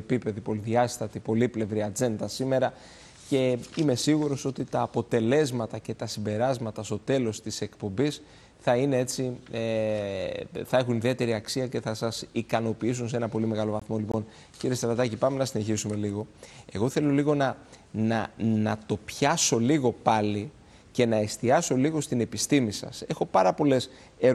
πολυεπίπεδη, πολυδιάστατη, πολύπλευρη ατζέντα σήμερα και είμαι σίγουρος ότι τα αποτελέσματα και τα συμπεράσματα στο τέλος της εκπομπής θα είναι έτσι, θα έχουν ιδιαίτερη αξία και θα σας ικανοποιήσουν σε ένα πολύ μεγάλο βαθμό. Λοιπόν, κύριε Στρατάκη, πάμε να συνεχίσουμε λίγο. Εγώ θέλω λίγο να το πιάσω λίγο πάλι και να εστιάσω λίγο στην επιστήμη σας. Έχω πάρα πολλές ερωτήσεις.